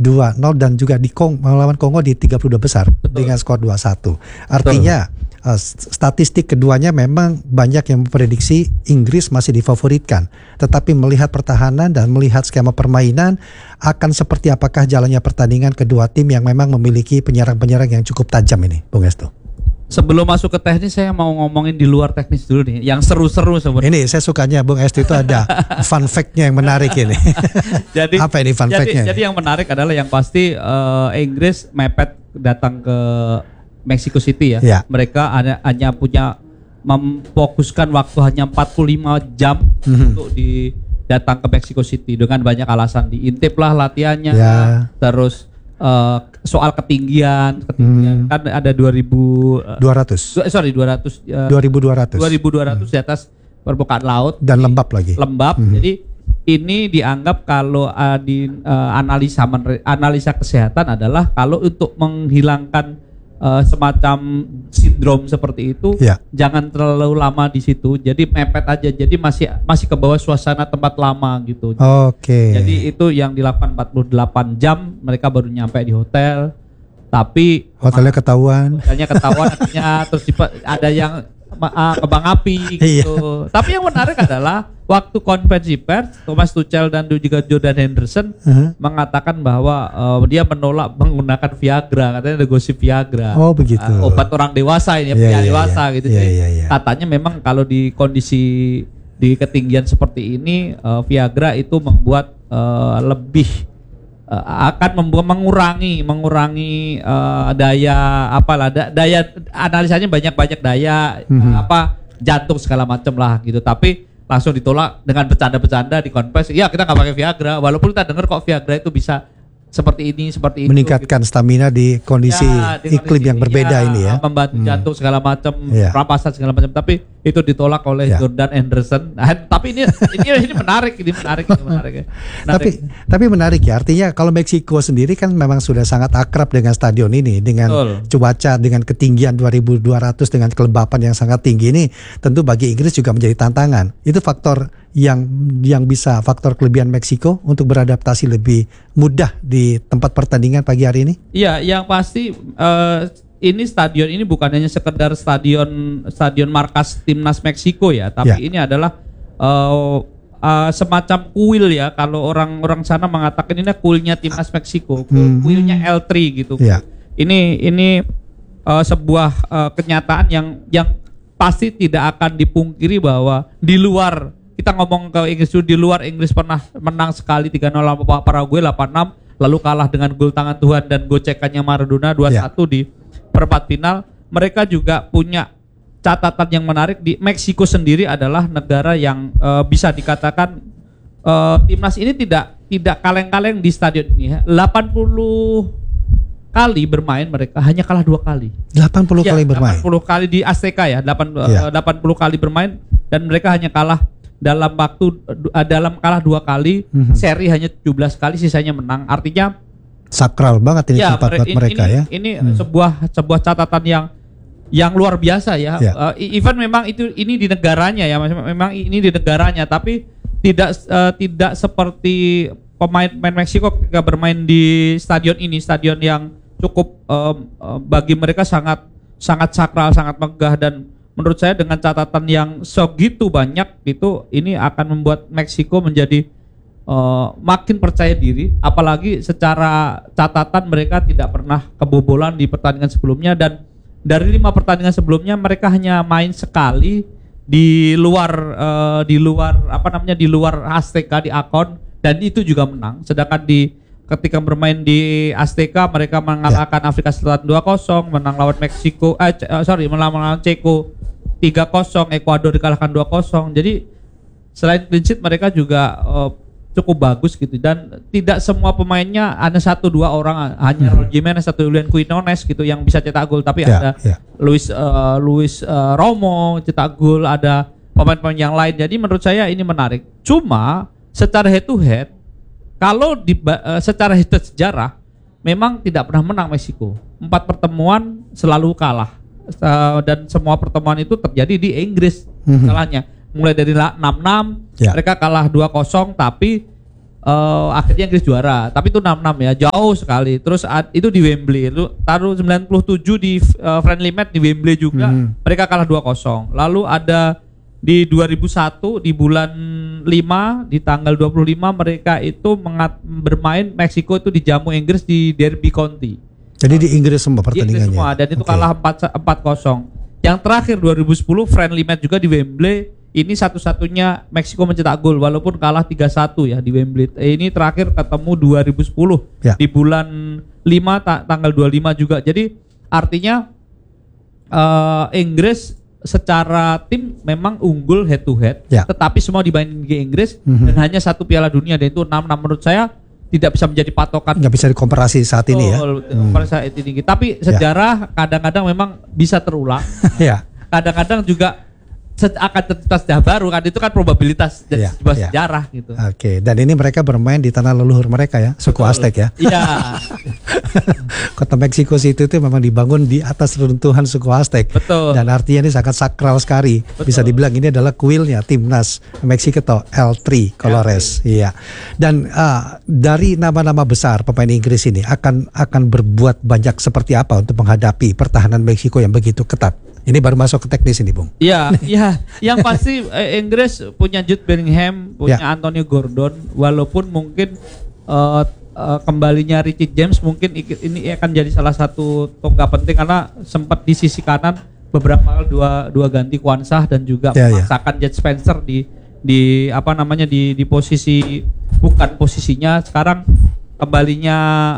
2-0 dan juga melawan Kongo di 32 besar. Betul. Dengan skor 2-1. Artinya statistik keduanya memang banyak yang memprediksi Inggris masih difavoritkan. Tetapi melihat pertahanan dan melihat skema permainan, akan seperti apakah jalannya pertandingan kedua tim yang memang memiliki penyerang-penyerang yang cukup tajam ini, Bung Estu? Sebelum masuk ke teknis, saya mau ngomongin di luar teknis dulu nih, yang seru-seru sebenarnya. Ini saya sukanya Bung Estu itu ada fun fact-nya yang menarik ini. Jadi, apa ini fun fact-nya? Jadi yang menarik adalah yang pasti Inggris mepet datang ke Mexico City ya. Mereka hanya punya memfokuskan waktu hanya 45 jam untuk datang ke Mexico City dengan banyak alasan, diintip lah latihannya, terus soal ketinggian kan ada 2200 di atas permukaan laut dan lembab lagi. Jadi ini dianggap kalau di analisa kesehatan adalah kalau untuk menghilangkan semacam sindrom seperti itu, jangan terlalu lama di situ. Jadi mepet aja. Jadi masih ke bawah suasana tempat lama gitu. Jadi itu yang dilakukan 48 jam, mereka baru nyampe di hotel. Tapi hotelnya ketahuan artinya terus ada yang kembang api gitu. Tapi yang menarik adalah waktu konferensi pers, Thomas Tuchel dan juga Jordan Henderson mengatakan bahwa dia menolak menggunakan Viagra, katanya ada gosip Viagra. Oh begitu. Obat orang dewasa ini, pria dewasa gitu. Katanya memang kalau di kondisi di ketinggian seperti ini, Viagra itu membuat lebih akan mengurangi daya daya analisanya banyak daya jantung segala macam lah gitu. Tapi langsung ditolak dengan bercanda-bercanda di konferensi. Ya kita nggak pakai Viagra, walaupun kita dengar kok Viagra itu bisa seperti ini meningkatkan gitu. Stamina di kondisi iklim yang berbeda ini ya, membantu jantung segala macam, perampasan segala macam. Tapi itu ditolak oleh Jordan Henderson. Tapi ini menarik. Tapi menarik ya. Artinya kalau Meksiko sendiri kan memang sudah sangat akrab dengan stadion ini, dengan cuaca, dengan ketinggian 2200, dengan kelembapan yang sangat tinggi ini, tentu bagi Inggris juga menjadi tantangan. Itu faktor yang bisa faktor kelebihan Meksiko untuk beradaptasi lebih mudah di tempat pertandingan pagi hari ini? Iya, yang pasti ini stadion ini bukan hanya sekedar stadion markas timnas Meksiko ya, tapi ini adalah semacam kuil ya. Kalau orang sana mengatakan ini kuilnya timnas Meksiko, kuilnya L3 gitu. Ini sebuah kenyataan yang pasti tidak akan dipungkiri bahwa di luar, kita ngomong ke Inggris dulu, di luar Inggris pernah menang sekali 3-0 lawan Paraguay 8-6, lalu kalah dengan gol tangan Tuhan dan gocekannya Maradona 2-1 di perempat final. Mereka juga punya catatan yang menarik. Di Meksiko sendiri adalah negara yang bisa dikatakan timnas ini tidak kaleng-kaleng di stadion ini. 80 kali bermain mereka hanya kalah 2 kali. 80 kali bermain. 80 kali di Azteca ya, 80 kali bermain dan mereka hanya kalah dalam kalah 2 kali, seri hanya 17 kali, sisanya menang. Artinya sakral banget ini tempat buat mereka ya. Ini sebuah catatan yang luar biasa ya. Even memang ini di negaranya ya, memang ini di negaranya, tapi tidak seperti pemain Meksiko ketika bermain di stadion ini, stadion yang cukup bagi mereka sangat sakral, sangat megah. Dan menurut saya dengan catatan yang segitu banyak itu, ini akan membuat Meksiko menjadi makin percaya diri, apalagi secara catatan mereka tidak pernah kebobolan di pertandingan sebelumnya, dan dari 5 pertandingan sebelumnya mereka hanya main sekali di luar Azteca di Akon, dan itu juga menang. Sedangkan ketika bermain di Azteca mereka mengalahkan Afrika Selatan 2-0, menang lawan menang Ceko 3-0, Ekuador dikalahkan 2-0. Jadi selain clean sheet mereka juga cukup bagus gitu, dan tidak semua pemainnya hanya 1-2 orang, hanya Raul Jimenez atau Julian Quinones gitu yang bisa cetak gol, tapi ada Luis Romo cetak gol, ada pemain-pemain yang lain. Jadi menurut saya ini menarik. Cuma secara head to head, kalau secara head to head sejarah memang tidak pernah menang Meksiko. 4 pertemuan selalu kalah, dan semua pertemuan itu terjadi di Inggris. Salahnya mulai dari 6-6 mereka kalah 2-0, tapi akhirnya Inggris juara, tapi itu 6-6 ya, jauh sekali. Terus itu di Wembley, itu taruh 97 di friendly match di Wembley juga, mereka kalah 2-0. Lalu ada di 2001 di bulan 5 di tanggal 25 mereka itu bermain Meksiko itu dijamu Inggris di Derby County. Jadi di Inggris semua Di Inggris pertandingannya. semua, dan itu kalah 4-0. Yang terakhir 2010 friendly match juga di Wembley. Ini satu-satunya Meksiko mencetak gol walaupun kalah 3-1 ya di Wembley. Ini terakhir ketemu 2010 Ya. di bulan 5 tanggal 25 juga. Jadi artinya Inggris secara tim memang unggul head to head, Ya. tetapi semua dibanding di Inggris dan hanya satu Piala Dunia, dan itu 6-6 menurut saya tidak bisa menjadi patokan. Nggak bisa dikomparasi saat ini ya. Pada saat ini. Tapi sejarah kadang-kadang memang bisa terulang. Ya. Kadang-kadang juga akan tercipta sejarah baru kan, itu kan probabilitas dari Iya, sebuah iya. sejarah gitu. Oke, dan ini mereka bermain di tanah leluhur mereka ya, suku Aztec ya. Iya, Kota Meksiko City itu memang dibangun di atas runtuhan suku Aztec. betul. Dan artinya ini sangat sakral sekali. Bisa dibilang ini adalah kuilnya timnas Meksiko El Tri Colores. Iya. Dan dari nama-nama besar pemain Inggris ini akan berbuat banyak seperti apa untuk menghadapi pertahanan Meksiko yang begitu ketat. Ini baru masuk ke teknis ini, Bung. Iya, iya. Yang pasti Inggris punya Jude Bellingham, punya Antonio Gordon, walaupun mungkin kembalinya Richie James mungkin ini akan jadi salah satu tonggak penting karena sempat di sisi kanan beberapa kali dua ganti Kwanzaa dan juga memaksakan Jet Spencer di apa namanya di posisi bukan posisinya. Sekarang kembalinya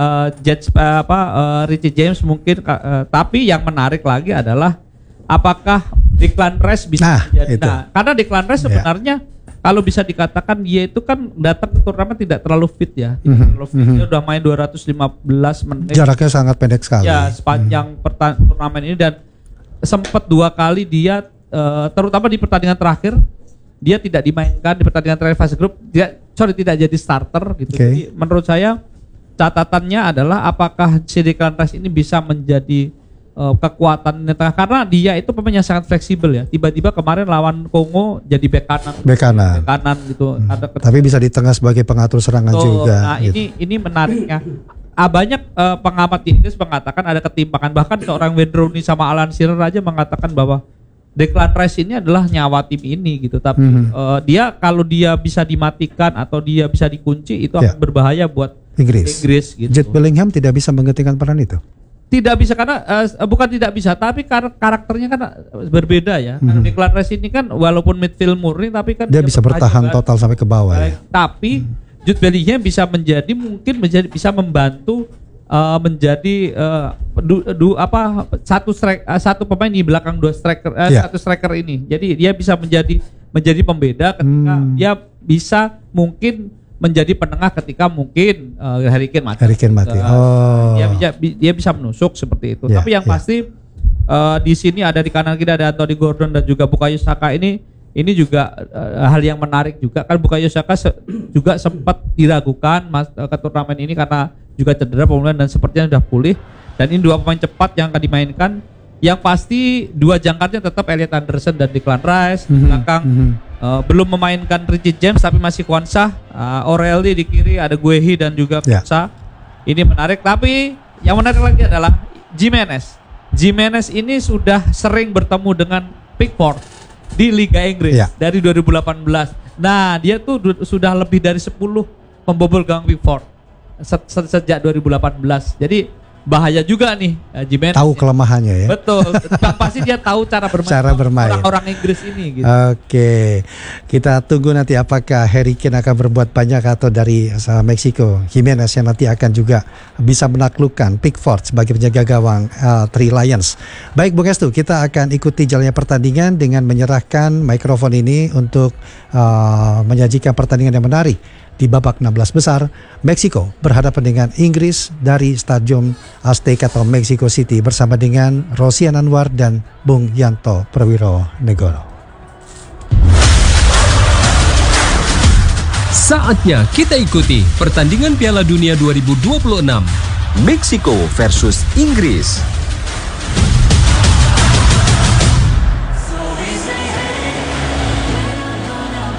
Richie James mungkin, tapi yang menarik lagi adalah apakah Declan Rice bisa menjadi, karena Declan Rice sebenarnya kalau bisa dikatakan dia itu kan datang ke turnamen tidak terlalu fit ya, dia udah main 215 menit, jaraknya sangat pendek sekali ya sepanjang turnamen ini, dan sempat 2 kali dia terutama di pertandingan terakhir dia tidak dimainkan, di pertandingan terakhir fase grup tidak jadi starter gitu. Jadi menurut saya catatannya adalah apakah si Declan Rice ini bisa menjadi kekuatan di tengah, karena dia itu pemain yang sangat fleksibel ya. Tiba-tiba kemarin lawan Kongo jadi bek kanan gitu. Tapi bisa di tengah sebagai pengatur serangan juga. Nah, gitu. ini menariknya. Banyak pengamat di Inggris mengatakan ada ketimpangan, bahkan seorang Wayne Rooney sama Alan Shearer aja mengatakan bahwa Declan Rice ini adalah nyawa tim ini gitu. Tapi dia kalau dia bisa dimatikan atau dia bisa dikunci itu akan berbahaya buat Inggris gitu. Jude Bellingham tidak bisa menggantikan peran itu. Tidak bisa karena bukan tidak bisa, tapi karakternya kan berbeda ya. Declan Rice ini kan walaupun midfield murni tapi kan dia bisa bertahan total sampai ke bawah. Tapi Jude Bellingham bisa bisa membantu menjadi satu pemain di belakang dua striker, satu striker ini. Jadi dia bisa menjadi pembeda ketika dia bisa mungkin menjadi penengah ketika mungkin Harry Kane mati. Dia bisa menusuk seperti itu. Tapi yang pasti di sini ada di kanan kita ada Anthony Gordon dan juga Bukayo Saka ini juga hal yang menarik juga kan. Bukayo Saka juga sempat diragukan ke turnamen ini karena juga cedera pemulihan dan sepertinya sudah pulih. Dan ini 2 pemain cepat yang akan dimainkan. Yang pasti 2 jangkarnya tetap Elliot Anderson dan Declan Rice. Belakang belum memainkan Richie James tapi masih Kwanzaa, O'Reilly di kiri, ada Guehi dan juga Kwanzaa. Ini menarik, tapi yang menarik lagi adalah Jimenez ini sudah sering bertemu dengan Pickford di Liga Inggris dari 2018. Nah, dia tuh sudah lebih dari 10 membobol gawang Pickford sejak 2018. Jadi bahaya juga nih Jimenez. Tahu kelemahannya ya. Betul. Pasti dia tahu cara bermain. Orang-orang Inggris ini gitu. Oke. Kita tunggu nanti apakah Harry Kane akan berbuat banyak atau dari Meksiko Jimenez yang nanti akan juga bisa menaklukkan Pickford sebagai penjaga gawang Three Lions. Baik Bung Estu, kita akan ikuti jalannya pertandingan dengan menyerahkan mikrofon ini untuk menyajikan pertandingan yang menarik. Di babak 16 besar, Meksiko berhadapan dengan Inggris dari Stadion Aztec atau Mexico City bersama dengan Rosian Anwar dan Bung Yanto Prawiro Negoro. Saatnya kita ikuti pertandingan Piala Dunia 2026 Meksiko versus Inggris.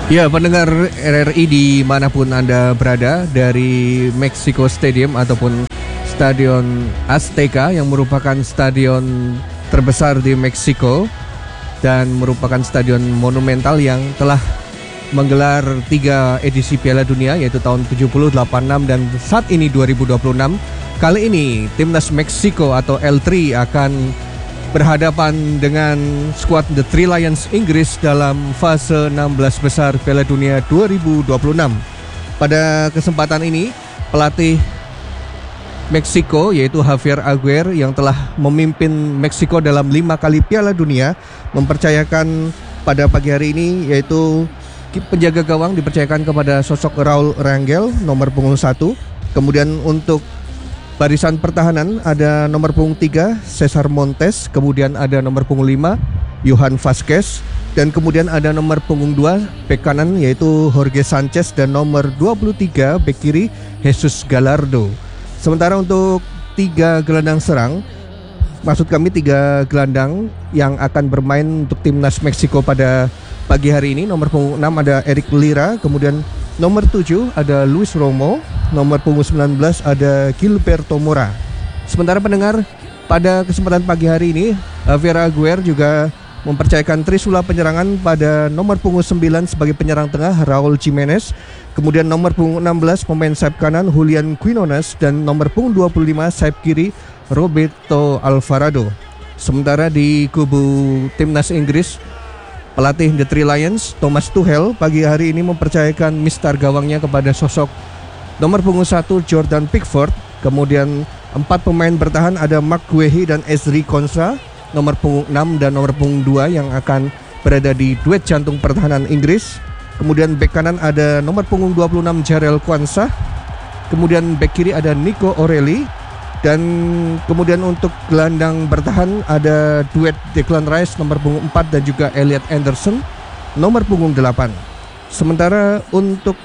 Ya, pendengar RRI dimanapun Anda berada, dari Mexico Stadium ataupun Stadion Azteca yang merupakan stadion terbesar di Meksiko dan merupakan stadion monumental yang telah menggelar 3 edisi Piala Dunia, yaitu tahun 70, 86 dan saat ini 2026. Kali ini timnas Meksiko atau L3 akan berhadapan dengan skuad The Three Lions Inggris dalam fase 16 besar Piala Dunia 2026. Pada kesempatan ini, pelatih Meksiko yaitu Javier Aguirre yang telah memimpin Meksiko dalam 5 kali Piala Dunia mempercayakan pada pagi hari ini, yaitu penjaga gawang dipercayakan kepada sosok Raul Rangel nomor punggung 1. Kemudian untuk barisan pertahanan ada nomor punggung 3 Cesar Montes, kemudian ada nomor punggung 5 Johan Vazquez, dan kemudian ada nomor punggung 2 bek kanan yaitu Jorge Sanchez, dan nomor 23 bek kiri Jesus Gallardo. Sementara untuk 3 gelandang serang, maksud kami 3 gelandang yang akan bermain untuk timnas Meksiko pada pagi hari ini, nomor punggung 6 ada Eric Lira, kemudian nomor 7 ada Luis Romo, nomor punggung 19 ada Gilberto Mora. Sementara pendengar, pada kesempatan pagi hari ini Javier Aguirre juga mempercayakan trisula penyerangan pada nomor punggung 9 sebagai penyerang tengah Raul Jimenez, kemudian nomor punggung 16 pemain sayap kanan Julian Quinones, dan nomor punggung 25 sayap kiri Roberto Alvarado. Sementara di kubu timnas Inggris, pelatih The Three Lions Thomas Tuchel pagi hari ini mempercayakan mistar gawangnya kepada sosok nomor punggung 1 Jordan Pickford, kemudian 4 pemain bertahan ada Mark Guehi dan Ezri Konsa, nomor punggung 6 dan nomor punggung 2 yang akan berada di duet jantung pertahanan Inggris. Kemudian bek kanan ada nomor punggung 26 Jarell Quansah, kemudian bek kiri ada Nico Orelli, dan kemudian untuk gelandang bertahan ada duet Declan Rice nomor punggung 4 dan juga Elliot Anderson nomor punggung 8. Sementara untuk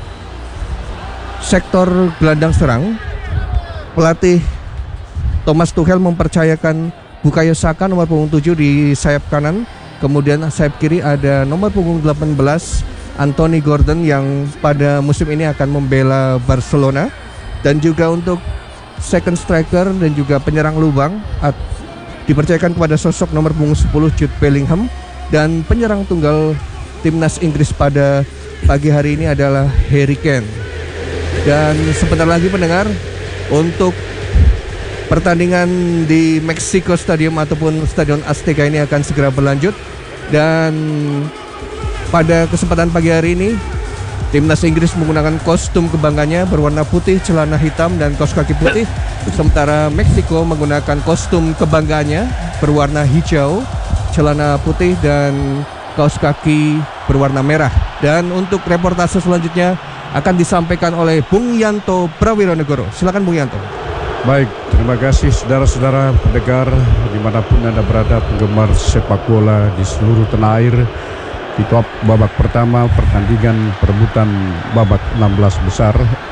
sektor gelandang serang, pelatih Thomas Tuchel mempercayakan Bukayo Saka nomor punggung 7 di sayap kanan, kemudian sayap kiri ada nomor punggung 18 Anthony Gordon yang pada musim ini akan membela Barcelona, dan juga untuk second striker dan juga penyerang lubang dipercayakan kepada sosok nomor punggung 10 Jude Bellingham, dan penyerang tunggal timnas Inggris pada pagi hari ini adalah Harry Kane. Dan sebentar lagi pendengar, untuk pertandingan di Mexico Stadium ataupun Stadion Azteca ini akan segera berlanjut, dan pada kesempatan pagi hari ini timnas Inggris menggunakan kostum kebanggaannya berwarna putih, celana hitam dan kaos kaki putih. Sementara Meksiko menggunakan kostum kebanggaannya berwarna hijau, celana putih dan kaos kaki berwarna merah. Dan untuk reportase selanjutnya akan disampaikan oleh Bung Yanto Prawironegoro. Silakan Bung Yanto. Baik, terima kasih saudara-saudara pendengar dimanapun Anda berada, penggemar sepak bola di seluruh tanah air. Di babak pertama pertandingan perebutan babak 16 besar